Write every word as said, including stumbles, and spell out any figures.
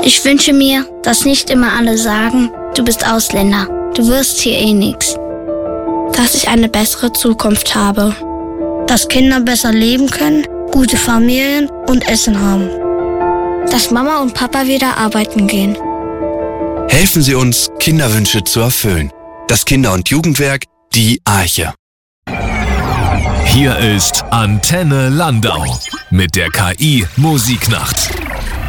Ich wünsche mir, dass nicht immer alle sagen, du bist Ausländer, du wirst hier eh nix. Dass ich eine bessere Zukunft habe. Dass Kinder besser leben können, gute Familien und Essen haben. Dass Mama und Papa wieder arbeiten gehen. Helfen Sie uns, Kinderwünsche zu erfüllen. Das Kinder- und Jugendwerk, die Arche. Hier ist Antenne Landau mit der K I Musiknacht.